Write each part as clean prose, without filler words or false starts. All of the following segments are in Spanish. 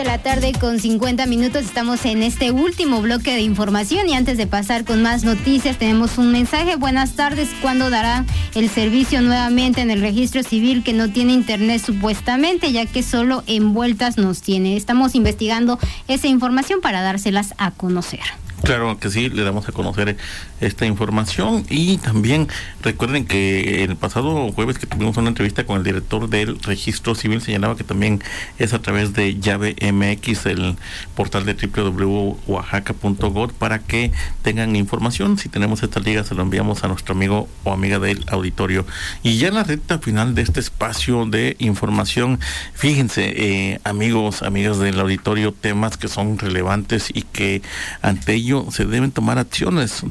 De la tarde con 50 minutos, estamos en este último bloque de información y antes de pasar con más noticias tenemos un mensaje. Buenas tardes, ¿cuándo dará el servicio nuevamente en el registro civil que no tiene internet supuestamente, ya que solo en vueltas nos tiene? Estamos investigando esa información para dárselas a conocer. Claro que sí, le damos a conocer esta información y también recuerden que el pasado jueves que tuvimos una entrevista con el director del registro civil señalaba que también es a través de Llave MX, el portal de www.oaxaca.gov, para que tengan información. Si tenemos esta liga se lo enviamos a nuestro amigo o amiga del auditorio. Y ya en la recta final de este espacio de información, fíjense amigos, amigas del auditorio, temas que son relevantes y que ante ello se deben tomar acciones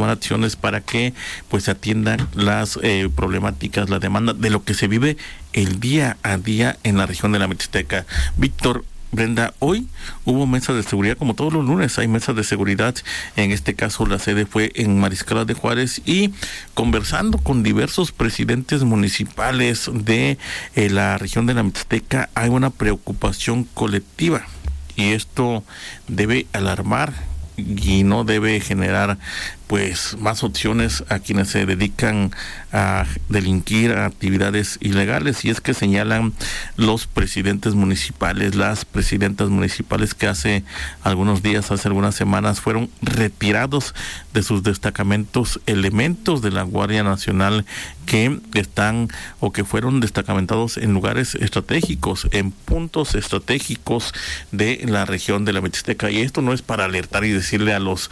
para que pues se atiendan las problemáticas, la demanda de lo que se vive el día a día en la región de la Mixteca. Víctor, Brenda, hoy hubo mesas de seguridad, como todos los lunes hay mesas de seguridad. En este caso la sede fue en Mariscala de Juárez y conversando con diversos presidentes municipales de la región de la Mixteca hay una preocupación colectiva y esto debe alarmar y no debe generar pues más opciones a quienes se dedican a delinquir, a actividades ilegales, y es que señalan los presidentes municipales, las presidentas municipales, que hace algunos días, hace algunas semanas fueron retirados de sus destacamentos elementos de la Guardia Nacional que están o que fueron destacamentados en lugares estratégicos, en puntos estratégicos de la región de la Mixteca. Y esto no es para alertar y decirle a los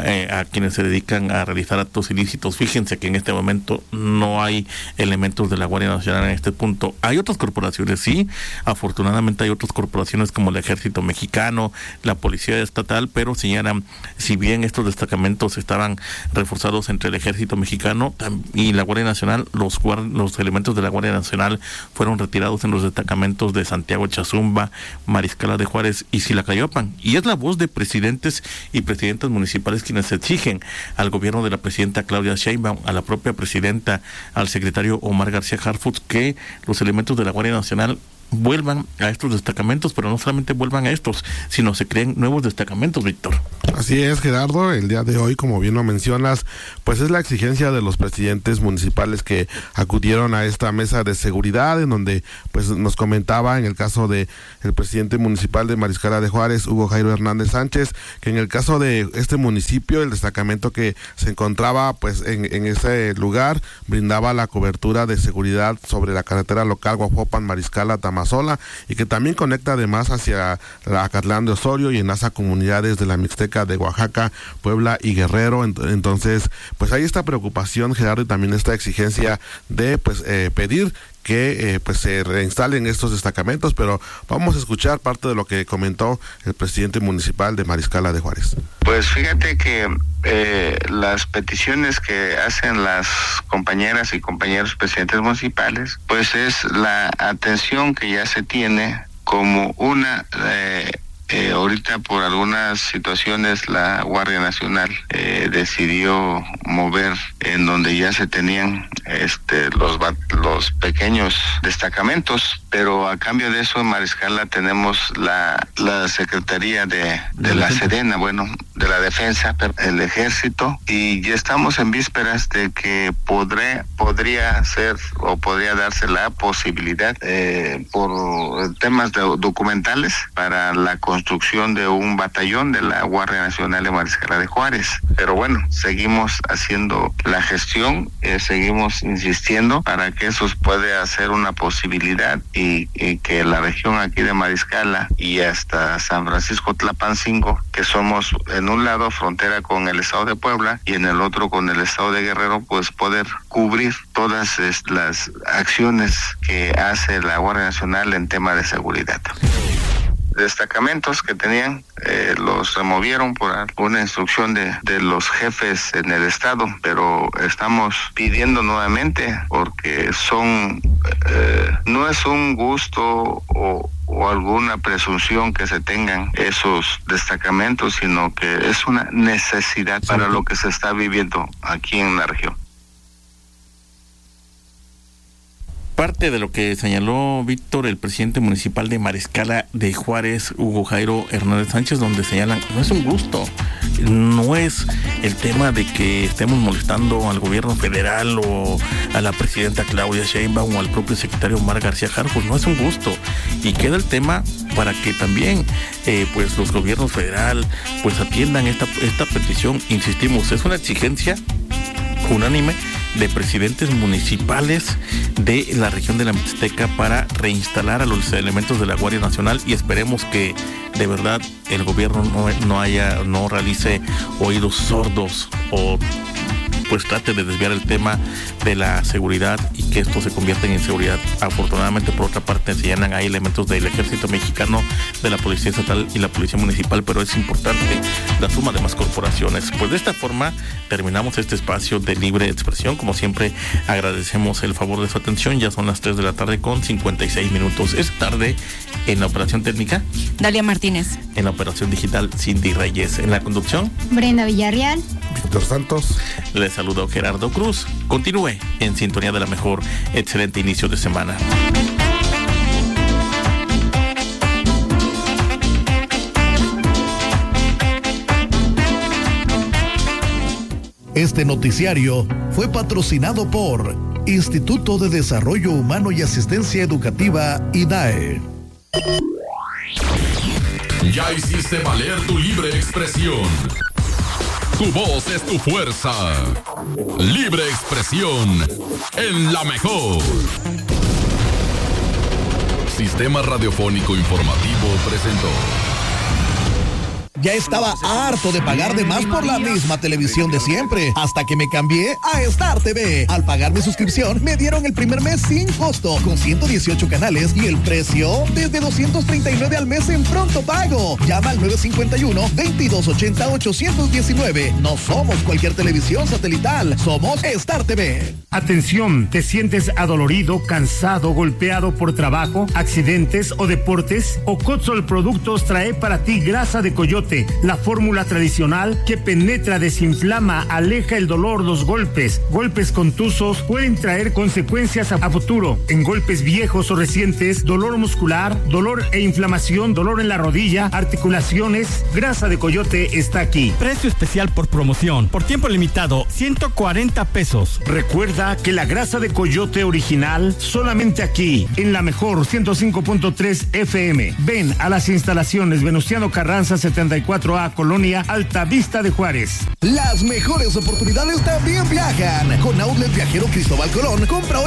a quienes se dedican a realizar actos ilícitos. Fíjense que en este momento no hay elementos de la Guardia Nacional en este punto. Hay otras corporaciones, sí, afortunadamente hay otras corporaciones como el Ejército Mexicano, la Policía Estatal, pero señalan, si bien estos destacamentos estaban reforzados entre el Ejército Mexicano y la Guardia Nacional, los elementos de la Guardia Nacional fueron retirados en los destacamentos de Santiago Chazumba, Mariscala de Juárez y Silacayopan. Y es la voz de presidentes y presidentas municipales quienes exigen al gobierno de la presidenta Claudia Sheinbaum, a la propia presidenta, al secretario Omar García Harfuch, que los elementos de la Guardia Nacional vuelvan a estos destacamentos, pero no solamente vuelvan a estos, sino se creen nuevos destacamentos, Víctor. Así es, Gerardo, el día de hoy, como bien lo mencionas, pues es la exigencia de los presidentes municipales que acudieron a esta mesa de seguridad, en donde pues nos comentaba, en el caso de el presidente municipal de Mariscala de Juárez, Hugo Jairo Hernández Sánchez, que en el caso de este municipio, el destacamento que se encontraba pues en ese lugar, brindaba la cobertura de seguridad sobre la carretera local Guajopan, Mariscala, Tamazola, y que también conecta además hacia la Acatlán de Osorio y enlaza comunidades de la Mixteca de Oaxaca, Puebla y Guerrero. Entonces, pues hay esta preocupación, Gerardo, y también esta exigencia de pues pedir que pues se reinstalen estos destacamentos, pero vamos a escuchar parte de lo que comentó el presidente municipal de Mariscala de Juárez. Pues fíjate que las peticiones que hacen las compañeras y compañeros presidentes municipales, pues es la atención que ya se tiene como una ahorita por algunas situaciones la Guardia Nacional decidió mover en donde ya se tenían los pequeños destacamentos, pero a cambio de eso en Mariscala tenemos la Secretaría de la Sedena, de la Defensa, el Ejército, y ya estamos en vísperas de que podría ser o podría darse la posibilidad por temas documentales para la construcción de un batallón de la Guardia Nacional de Mariscala de Juárez. Pero bueno, seguimos haciendo la gestión, seguimos insistiendo para que eso pueda ser una posibilidad y que la región aquí de Mariscala y hasta San Francisco Tlapancingo, que somos en un lado frontera con el estado de Puebla y en el otro con el estado de Guerrero, pues poder cubrir todas las acciones que hace la Guardia Nacional en tema de seguridad. Destacamentos que tenían los removieron por una instrucción de los jefes en el estado, pero estamos pidiendo nuevamente porque no es un gusto o alguna presunción que se tengan esos destacamentos, sino que es una necesidad para lo que se está viviendo aquí en la región. Parte de lo que señaló Víctor, el presidente municipal de Mariscala de Juárez, Hugo Jairo Hernández Sánchez, donde señalan, no es un gusto, no es el tema de que estemos molestando al gobierno federal o a la presidenta Claudia Sheinbaum o al propio secretario Omar García Harfuch, no es un gusto, y queda el tema para que también pues los gobiernos federal pues atiendan esta petición. Insistimos, es una exigencia unánime de presidentes municipales de la región de la Mixteca para reinstalar a los elementos de la Guardia Nacional, y esperemos que de verdad el gobierno no realice oídos sordos o pues trate de desviar el tema de la seguridad y que esto se convierta en inseguridad. Afortunadamente, por otra parte, señalan hay elementos del Ejército Mexicano, de la Policía Estatal y la Policía Municipal, pero es importante la suma de más corporaciones. Pues de esta forma terminamos este espacio de libre expresión. Como siempre, agradecemos el favor de su atención. Ya son las 3 de la tarde con 56 minutos. Es tarde. En la operación técnica, Dalia Martínez. En la operación digital, Cindy Reyes. En la conducción, Brenda Villarreal. Víctor Santos. Les saludo Gerardo Cruz. Continúe en sintonía de la mejor. Excelente inicio de semana. Este noticiario fue patrocinado por Instituto de Desarrollo Humano y Asistencia Educativa, IDAE. Ya hiciste valer tu libre expresión. Tu voz es tu fuerza. Libre expresión en la mejor. Sistema Radiofónico Informativo presentó. Ya estaba harto de pagar de más por la misma televisión de siempre, hasta que me cambié a Star TV. Al pagar mi suscripción, me dieron el primer mes sin costo, con 118 canales y el precio desde $239 al mes en pronto pago. Llama al 951-2280-819. No somos cualquier televisión satelital, somos Star TV. Atención, ¿te sientes adolorido, cansado, golpeado por trabajo, accidentes o deportes? Ocotzol Productos trae para ti grasa de coyote, la fórmula tradicional que penetra, desinflama, aleja el dolor, los golpes. Golpes contusos pueden traer consecuencias a futuro. En golpes viejos o recientes, dolor muscular, dolor e inflamación, dolor en la rodilla, articulaciones, grasa de coyote está aquí. Precio especial por promoción, por tiempo limitado, 140 pesos. Recuerda que la grasa de coyote original solamente aquí, en la mejor 105.3 FM. Ven a las instalaciones Venustiano Carranza 74A, Colonia Altavista de Juárez. Las mejores oportunidades también viajan. Con Outlet Viajero Cristóbal Colón, compra